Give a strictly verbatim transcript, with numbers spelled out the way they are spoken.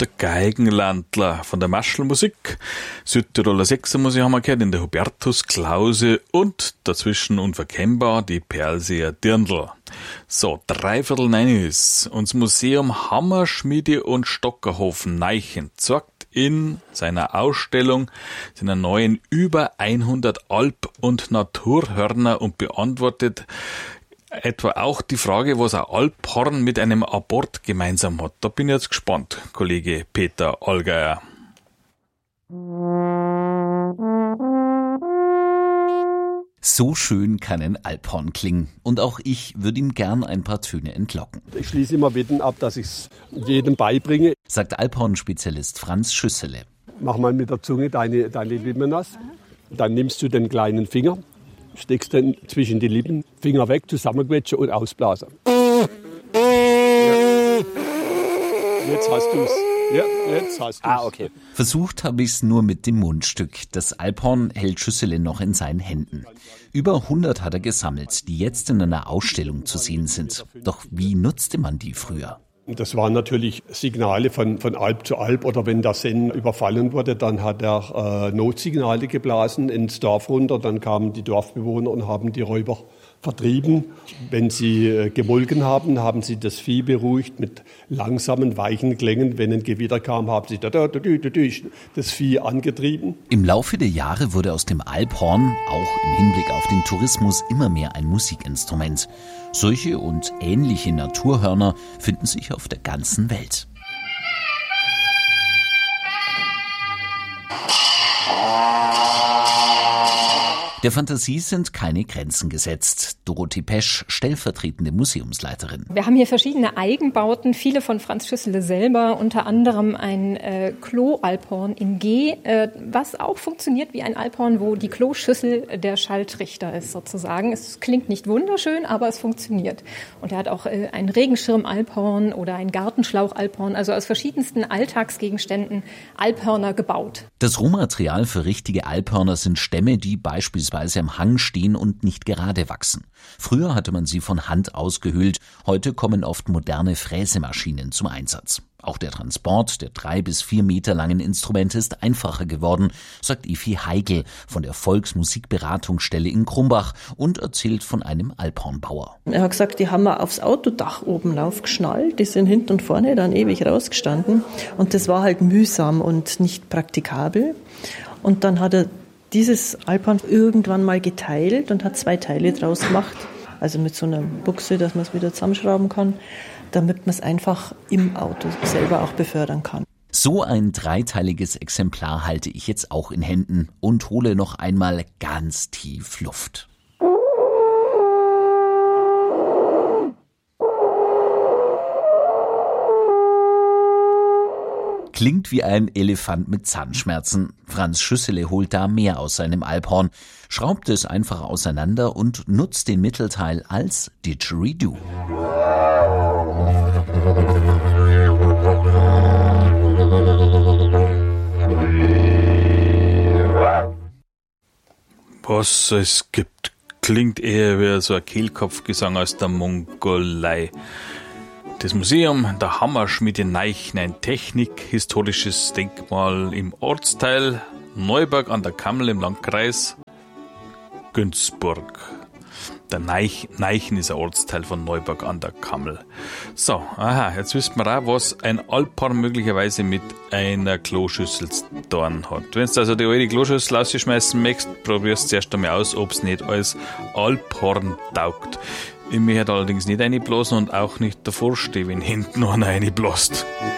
der Geigenlandler von der Maschelmusik. Südtiroler Sechsermusik haben wir gehört in der Hubertus Klause und dazwischen unverkennbar die Perlseer Dirndl. So, dreiviertel neun ist. Und das Museum Hammerschmiede und Stockerhofen Neichen zeigt in seiner Ausstellung seiner neuen über hundert Alp- und Naturhörner und beantwortet etwa auch die Frage, was ein Alphorn mit einem Abort gemeinsam hat. Da bin ich jetzt gespannt, Kollege Peter Allgeier. So schön kann ein Alphorn klingen. Und auch ich würde ihm gern ein paar Töne entlocken. Ich schließe immer Wetten ab, dass ich es jedem beibringe, sagt Alphorn-Spezialist Franz Schüssele. Mach mal mit der Zunge deine, deine Lippen nass. Dann nimmst du den kleinen Finger, steckst den zwischen die Lippen, Finger weg, zusammenquetschen und ausblasen. Ja. Jetzt hast du es. Ja, jetzt hast du es. Ah, okay. Versucht habe ich es nur mit dem Mundstück. Das Alphorn hält Schüssele noch in seinen Händen. Über hundert hat er gesammelt, die jetzt in einer Ausstellung zu sehen sind. Doch wie nutzte man die früher? Das waren natürlich Signale von, von Alp zu Alp. Oder wenn der Senn überfallen wurde, dann hat er äh, Notsignale geblasen ins Dorf runter. Dann kamen die Dorfbewohner und haben die Räuber vertrieben. Wenn sie äh, gemolken haben, haben sie das Vieh beruhigt mit langsamen, weichen Klängen. Wenn ein Gewitter kam, haben sie da, da, da, da, da, das Vieh angetrieben. Im Laufe der Jahre wurde aus dem Alphorn, auch im Hinblick auf den Tourismus, immer mehr ein Musikinstrument. Solche und ähnliche Naturhörner finden sich auf der ganzen Welt. Der Fantasie sind keine Grenzen gesetzt. Dorothee Pesch, stellvertretende Museumsleiterin. Wir haben hier verschiedene Eigenbauten, viele von Franz Schüssele selber, unter anderem ein äh, Klo-Alphorn in G, äh, was auch funktioniert wie ein Alphorn, wo die Kloschüssel der Schalltrichter ist sozusagen. Es klingt nicht wunderschön, aber es funktioniert. Und er hat auch äh, ein Regenschirm-Alphorn oder ein Gartenschlauch-Alphorn, also aus verschiedensten Alltagsgegenständen Alphörner gebaut. Das Rohmaterial für richtige Alphörner sind Stämme, die beispielsweise am Hang stehen und nicht gerade wachsen. Früher hatte man sie von Hand ausgehöhlt, heute kommen oft moderne Fräsemaschinen zum Einsatz. Auch der Transport der drei bis vier Meter langen Instrumente ist einfacher geworden, sagt Ifi Heigl von der Volksmusikberatungsstelle in Krumbach und erzählt von einem Alphornbauer. Er hat gesagt, die haben wir aufs Autodach oben aufgeschnallt, die sind hinten und vorne dann ewig rausgestanden und das war halt mühsam und nicht praktikabel. Und dann hat er dieses Alphorn irgendwann mal geteilt und hat zwei Teile draus gemacht. Also mit so einer Buchse, dass man es wieder zusammenschrauben kann, damit man es einfach im Auto selber auch befördern kann. So ein dreiteiliges Exemplar halte ich jetzt auch in Händen und hole noch einmal ganz tief Luft. Klingt wie ein Elefant mit Zahnschmerzen. Franz Schüssele holt da mehr aus seinem Alphorn, schraubt es einfach auseinander und nutzt den Mittelteil als Didgeridoo. Was es gibt, klingt eher wie so ein Kehlkopfgesang aus der Mongolei. Das Museum der Hammerschmiede Neichen, ein technikhistorisches Denkmal im Ortsteil Neuberg an der Kammel im Landkreis Günzburg. Der Neich, Neichen ist ein Ortsteil von Neuberg an der Kammel. So, aha, jetzt wissen wir auch, was ein Alphorn möglicherweise mit einer Kloschüssel zu tun hat. Wenn du also die alte Kloschüssel rausschmeißen möchtest, probierst du zuerst einmal aus, ob es nicht als Alphorn taugt. Ich möchte allerdings nicht reinblasen und auch nicht davor stehen, wenn hinten einer reinbläst.